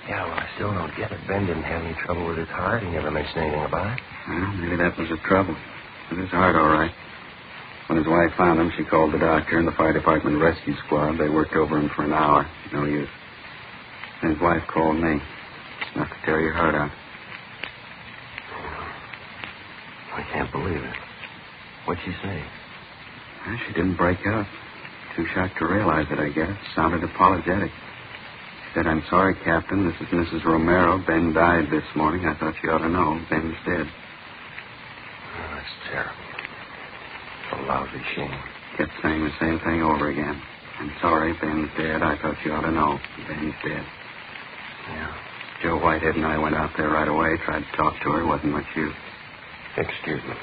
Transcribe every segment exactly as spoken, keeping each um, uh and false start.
Yeah, well, I still don't get it. Ben didn't have any trouble with his heart. He never mentioned anything about it. Well, maybe that was the trouble. With his heart, all right. When his wife found him, she called the doctor and the fire department rescue squad. They worked over him for an hour. No use. And his wife called me. It's enough to tear your heart out. I can't believe it. What'd she say? Well, she didn't break up. Too shocked to realize it, I guess. Sounded apologetic. She said, "I'm sorry, Captain. This is Missus Romero. Ben died this morning. I thought you ought to know. Ben's dead." Oh, that's terrible. It's a lousy shame. Kept saying the same thing over again. "I'm sorry, Ben's dead. I thought you ought to know. Ben's dead." Yeah. Joe Whitehead and I went out there right away, tried to talk to her. Wasn't much use. Excuse me.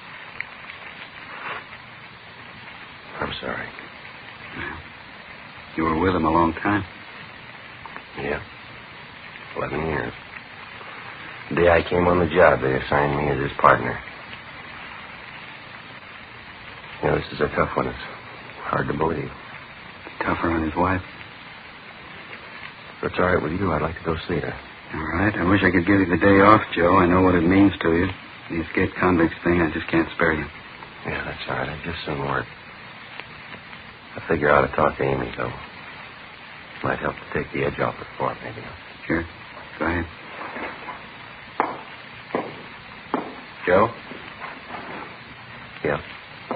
I'm sorry. Yeah. You were with him a long time? Yeah. Eleven years. The day I came on the job, they assigned me as his partner. You know, this is a tough one. It's hard to believe. Tougher on his wife? If it's all right with you, I'd like to go see her. All right. I wish I could give you the day off, Joe. I know what it means to you. The escaped convicts thing, I just can't spare you. Yeah, that's all right. I just soon work. I figure I ought to talk to Amy, though. Might help to take the edge off it for her, maybe. Sure. Go ahead. Joe? Yeah?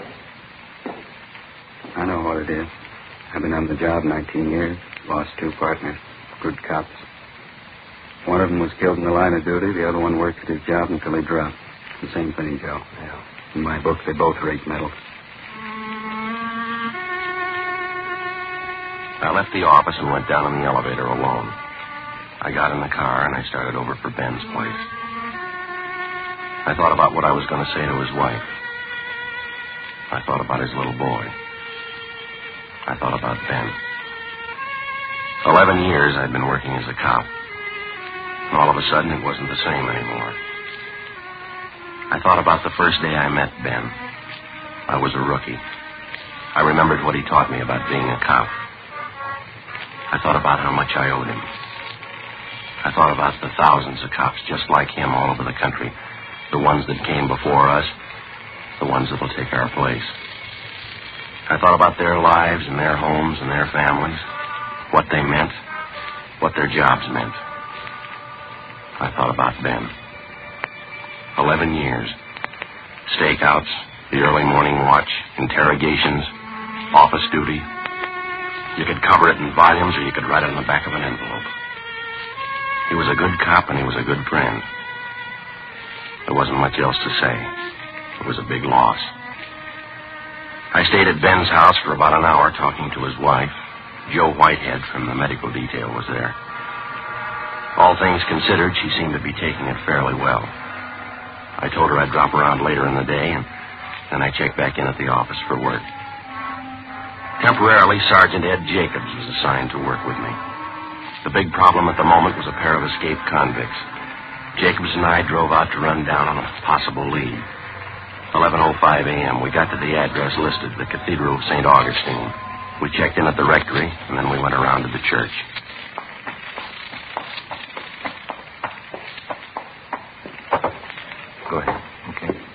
I know what it is. I've been on the job nineteen years. Lost two partners. Good cops. One of them was killed in the line of duty. The other one worked at his job until he dropped. The same thing, Joe. Yeah. In my book, they both rate medals. I left the office and went down in the elevator alone. I got in the car and I started over for Ben's place. I thought about what I was going to say to his wife. I thought about his little boy. I thought about Ben. Eleven years I'd been working as a cop. And all of a sudden it wasn't the same anymore. I thought about the first day I met Ben. I was a rookie. I remembered what he taught me about being a cop. I thought about how much I owed him. I thought about the thousands of cops just like him all over the country. The ones that came before us. The ones that will take our place. I thought about their lives and their homes and their families. What they meant. What their jobs meant. I thought about Ben. Eleven years. Stakeouts, the early morning watch, interrogations, office duty. You could cover it in volumes or you could write it on the back of an envelope. He was a good cop and he was a good friend. There wasn't much else to say. It was a big loss. I stayed at Ben's house for about an hour talking to his wife. Joe Whitehead from the medical detail was there. All things considered, she seemed to be taking it fairly well. I told her I'd drop around later in the day, and then I checked back in at the office for work. Temporarily, Sergeant Ed Jacobs was assigned to work with me. The big problem at the moment was a pair of escaped convicts. Jacobs and I drove out to run down on a possible lead. eleven oh five a.m. We got to the address listed, the Cathedral of Saint Augustine. We checked in at the rectory, and then we went around to the church.